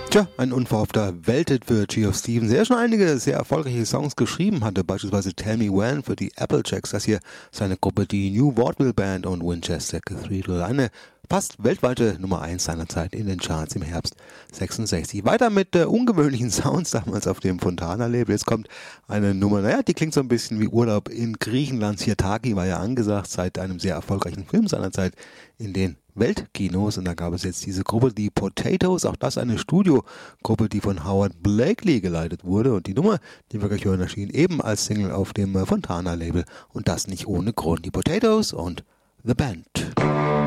Tja, ein unverhoffter Welthit für Geoff Stevens, der schon einige sehr erfolgreiche Songs geschrieben hatte, beispielsweise Tell Me When für die Applejacks, das hier seine Gruppe, die New Vaudeville Band und Winchester Cathedral, eine fast weltweite Nummer 1 seiner Zeit in den Charts im Herbst 66. Weiter mit ungewöhnlichen Sounds damals auf dem Fontana-Label. Jetzt kommt eine Nummer, die klingt so ein bisschen wie Urlaub in Griechenland. Sirtaki war ja angesagt seit einem sehr erfolgreichen Film seiner Zeit in den Weltkinos, und da gab es jetzt diese Gruppe, die Potatoes, auch das eine Studiogruppe, die von Howard Blakely geleitet wurde, und die Nummer, die wir gleich hören, erschien eben als Single auf dem Fontana-Label, und das nicht ohne Grund. Die Potatoes und The Band.